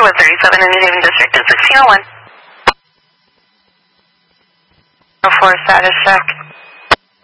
137 in New Haven District is 1601. 04 status check.